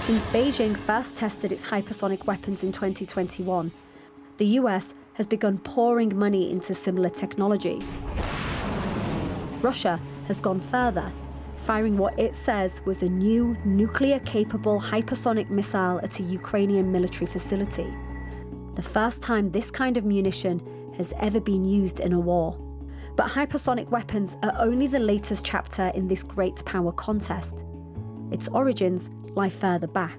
Since Beijing first tested its hypersonic weapons in 2021, the US has begun pouring money into similar technology. Russia has gone further, firing what it says was a new nuclear-capable hypersonic missile at a Ukrainian military facility. The first time this kind of munition has ever been used in a war. But hypersonic weapons are only the latest chapter in this great power contest. Its origins lie further back.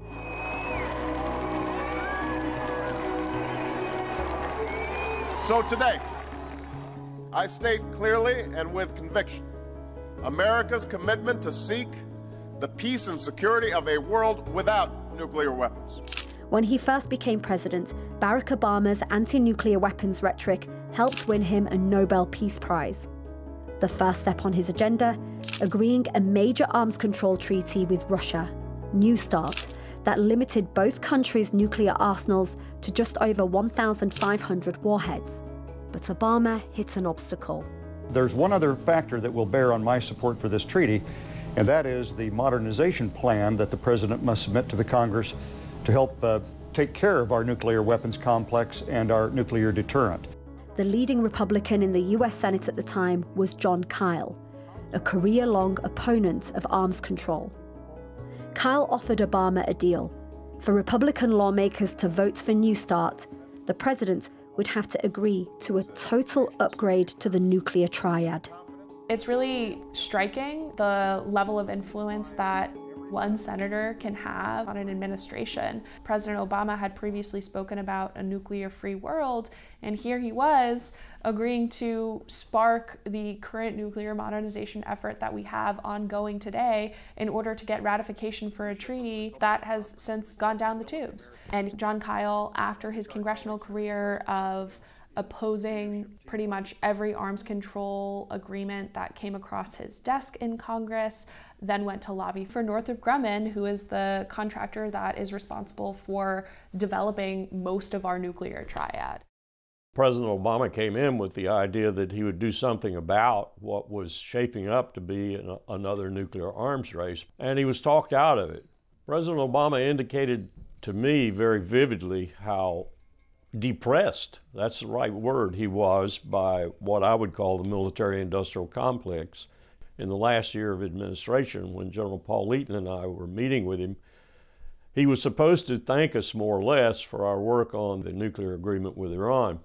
So today, I state clearly and with conviction America's commitment to seek the peace and security of a world without nuclear weapons. When he first became president, Barack Obama's anti-nuclear weapons rhetoric helped win him a Nobel Peace Prize. The first step on his agenda, agreeing a major arms control treaty with Russia, New START, that limited both countries' nuclear arsenals to just over 1,500 warheads. But Obama hit an obstacle. There's one other factor that will bear on my support for this treaty, and that is the modernization plan that the President must submit to the Congress to help take care of our nuclear weapons complex and our nuclear deterrent. The leading Republican in the US Senate at the time was Jon Kyl, a career-long opponent of arms control. Kyl offered Obama a deal. For Republican lawmakers to vote for New START, the president would have to agree to a total upgrade to the nuclear triad. It's really striking the level of influence that one senator can have on an administration. President Obama had previously spoken about a nuclear-free world, and here he was agreeing to spark the current nuclear modernization effort that we have ongoing today in order to get ratification for a treaty that has since gone down the tubes. And Jon Kyl, after his congressional career of opposing pretty much every arms control agreement that came across his desk in Congress, then went to lobby for Northrop Grumman, who is the contractor that is responsible for developing most of our nuclear triad. President Obama came in with the idea that he would do something about what was shaping up to be another nuclear arms race, and he was talked out of it. President Obama indicated to me very vividly how depressed, that's the right word, he was by what I would call the military-industrial complex. In the last year of administration, when General Paul Eaton and I were meeting with him, he was supposed to thank us more or less for our work on the nuclear agreement with Iran.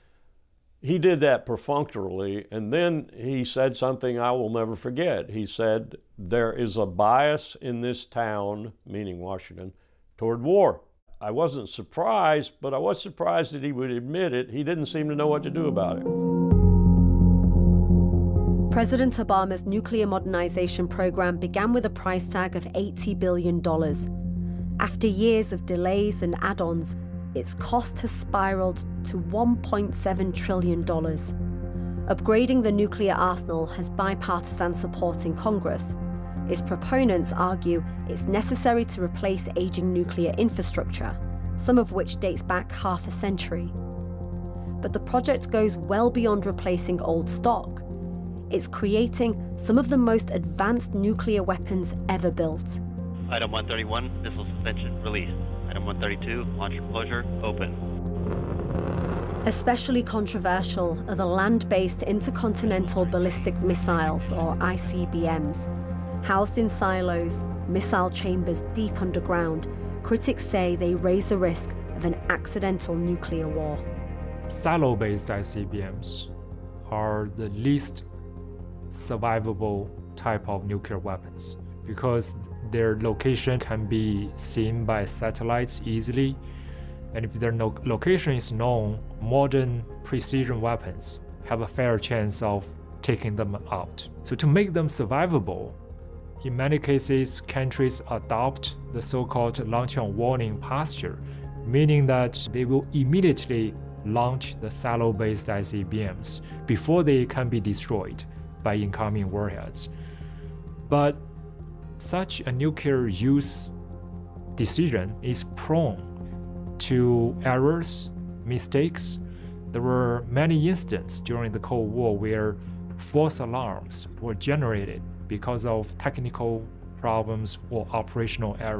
He did that perfunctorily, and then he said something I will never forget. He said, "There is a bias in this town," meaning Washington, "toward war." I wasn't surprised, but I was surprised that he would admit it. He didn't seem to know what to do about it. President Obama's nuclear modernization program began with a price tag of $80 billion. After years of delays and add-ons, its cost has spiraled to $1.7 trillion. Upgrading the nuclear arsenal has bipartisan support in Congress. Its proponents argue it's necessary to replace aging nuclear infrastructure, some of which dates back half a century. But the project goes well beyond replacing old stock. It's creating some of the most advanced nuclear weapons ever built. Item 131, missile suspension released. Item 132, launch closure open. Especially controversial are the land-based intercontinental ballistic missiles, or ICBMs. Housed in silos, missile chambers deep underground, critics say they raise the risk of an accidental nuclear war. Silo-based ICBMs are the least survivable type of nuclear weapons because their location can be seen by satellites easily, and if their location is known, modern precision weapons have a fair chance of taking them out. So to make them survivable, in many cases, countries adopt the so-called launch on warning posture, meaning that they will immediately launch the silo-based ICBMs before they can be destroyed by incoming warheads. But such a nuclear use decision is prone to errors, mistakes. There were many instances during the Cold War where false alarms were generated because of technical problems or operational error.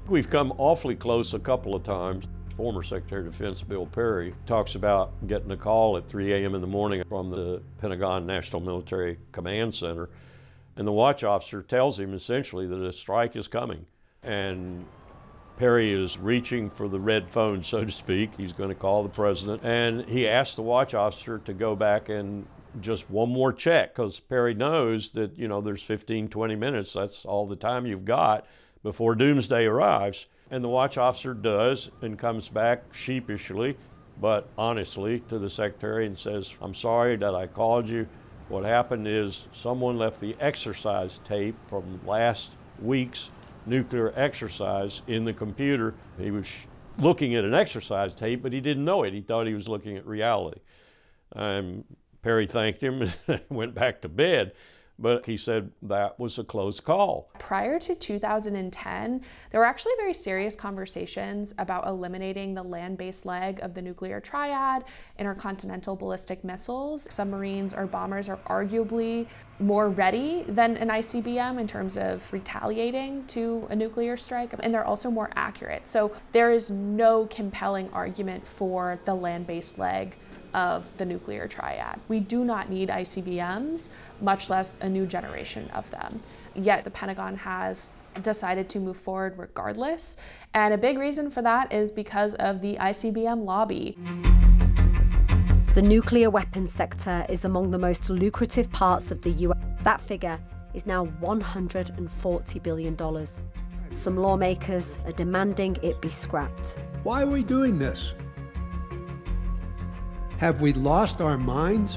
We've come awfully close a couple of times. Former Secretary of Defense Bill Perry talks about getting a call at 3 a.m. in the morning from the Pentagon National Military Command Center, and the watch officer tells him essentially that a strike is coming. And Perry is reaching for the red phone, so to speak. He's going to call the president, and he asks the watch officer to go back and just one more check, because Perry knows that, you know, there's 15, 20 minutes. That's all the time you've got before doomsday arrives. And the watch officer does, and comes back sheepishly, but honestly, to the secretary and says, "I'm sorry that I called you. What happened is someone left the exercise tape from last week's nuclear exercise in the computer." He was looking at an exercise tape, but he didn't know it. He thought he was looking at reality. Perry thanked him and went back to bed. But he said that was a close call. Prior to 2010, there were actually very serious conversations about eliminating the land-based leg of the nuclear triad, intercontinental ballistic missiles. Submarines or bombers are arguably more ready than an ICBM in terms of retaliating to a nuclear strike, and they're also more accurate. So there is no compelling argument for the land-based leg of the nuclear triad. We do not need ICBMs, much less a new generation of them. Yet the Pentagon has decided to move forward regardless, and a big reason for that is because of the ICBM lobby. The nuclear weapons sector is among the most lucrative parts of the US. That figure is now $140 billion. Some lawmakers are demanding it be scrapped. Why are we doing this? Have we lost our minds?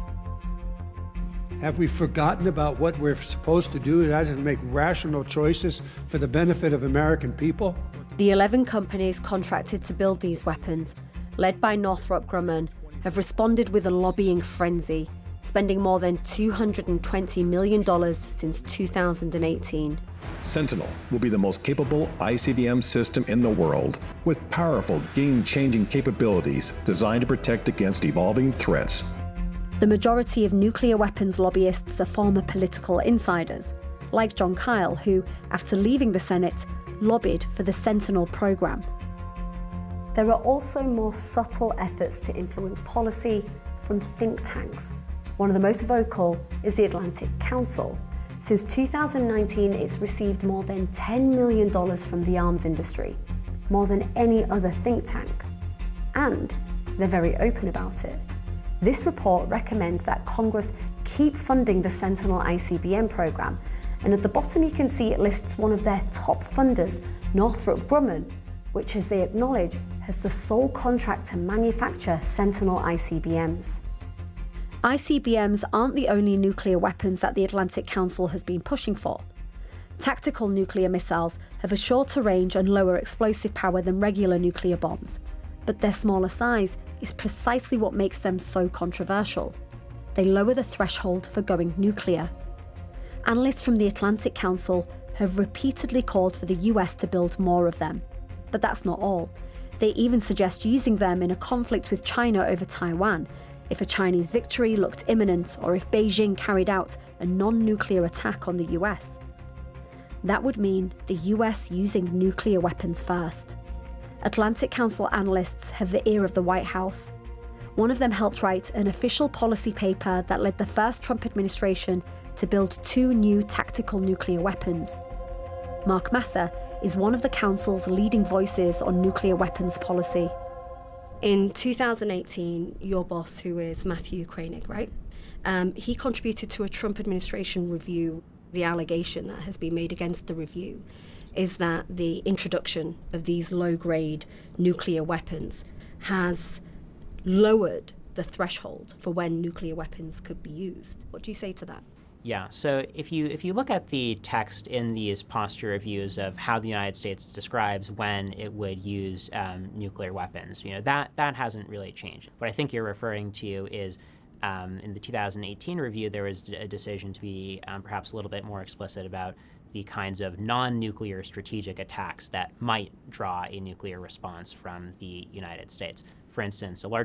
Have we forgotten about what we're supposed to do as to make rational choices for the benefit of American people? The 11 companies contracted to build these weapons, led by Northrop Grumman, have responded with a lobbying frenzy, spending more than $220 million since 2018. Sentinel will be the most capable ICBM system in the world, with powerful, game-changing capabilities designed to protect against evolving threats. The majority of nuclear weapons lobbyists are former political insiders, like Jon Kyl, who, after leaving the Senate, lobbied for the Sentinel program. There are also more subtle efforts to influence policy from think tanks. One of the most vocal is the Atlantic Council. Since 2019, it's received more than $10 million from the arms industry, more than any other think tank. And they're very open about it. This report recommends that Congress keep funding the Sentinel ICBM program, and at the bottom you can see it lists one of their top funders, Northrop Grumman, which, as they acknowledge, has the sole contract to manufacture Sentinel ICBMs. ICBMs aren't the only nuclear weapons that the Atlantic Council has been pushing for. Tactical nuclear missiles have a shorter range and lower explosive power than regular nuclear bombs, but their smaller size is precisely what makes them so controversial. They lower the threshold for going nuclear. Analysts from the Atlantic Council have repeatedly called for the US to build more of them. But that's not all. They even suggest using them in a conflict with China over Taiwan, if a Chinese victory looked imminent or if Beijing carried out a non-nuclear attack on the US. That would mean the US using nuclear weapons first. Atlantic Council analysts have the ear of the White House. One of them helped write an official policy paper that led the first Trump administration to build 2 new tactical nuclear weapons. Mark Massa is one of the Council's leading voices on nuclear weapons policy. In 2018, your boss, who is Matthew Koenig, right? He contributed to a Trump administration review. The allegation that has been made against the review is that the introduction of these low-grade nuclear weapons has lowered the threshold for when nuclear weapons could be used. What do you say to that? Yeah, so if you look at the text in these posture reviews of how the United States describes when it would use nuclear weapons, that hasn't really changed. What I think you're referring to is in the 2018 review, there was a decision to be perhaps a little bit more explicit about the kinds of non-nuclear strategic attacks that might draw a nuclear response from the United States. For instance, a large